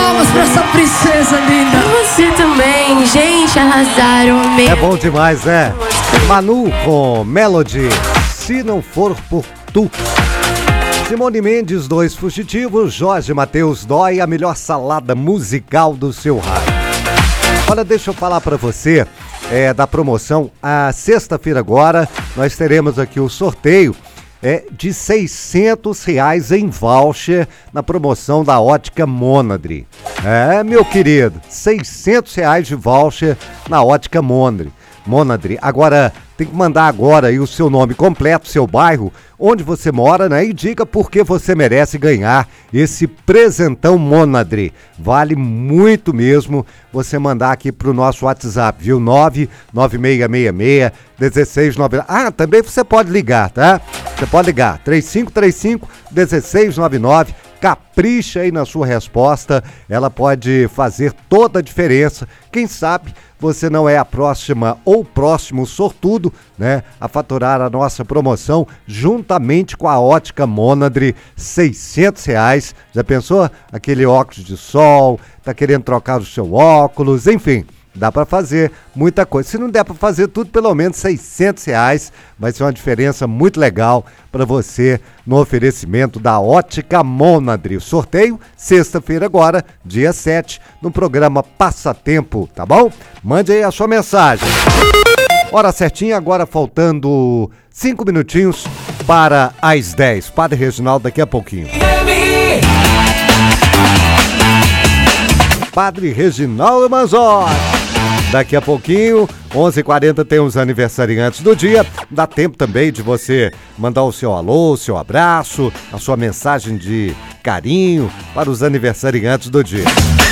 palmas pra essa princesa linda. Você também, gente, arrasaram, amei. É bom demais, né? Manu com Melody, Se Não For Por Tu. Simone Mendes, Dois Fugitivos, Jorge Mateus, Dói, a melhor salada musical do seu rádio. Olha, deixa eu falar pra você da promoção. A sexta-feira agora, nós teremos aqui o sorteio de R$600 em voucher na promoção da Ótica Monadri. Meu querido, R$600 de voucher na Ótica Monadri. Agora, tem que mandar agora aí o seu nome completo, seu bairro, onde você mora, né? E diga por que você merece ganhar esse presentão Monadri. Vale muito mesmo você mandar aqui pro nosso WhatsApp, viu? 99666-1699. Ah, também você pode ligar, tá? Você pode ligar, 3535-1699. Capricha aí na sua resposta, ela pode fazer toda a diferença. Quem sabe você não é a próxima ou próximo sortudo, né, a faturar a nossa promoção juntamente com a Ótica Monadri, R$600. Já pensou? Aquele óculos de sol, tá querendo trocar o seu óculos, enfim. Dá para fazer muita coisa. Se não der para fazer tudo, pelo menos R$600 vai ser uma diferença muito legal para você no oferecimento da Ótica Monadri. O sorteio, sexta-feira agora, dia 7, no programa Passatempo, tá bom? Mande aí a sua mensagem. Hora certinha, agora faltando 5 minutinhos para as 10. Padre Reginaldo daqui a pouquinho. Padre Reginaldo Manzotti. Daqui a pouquinho, 11h40, tem os aniversariantes do dia. Dá tempo também de você mandar o seu alô, o seu abraço, a sua mensagem de carinho para os aniversariantes do dia.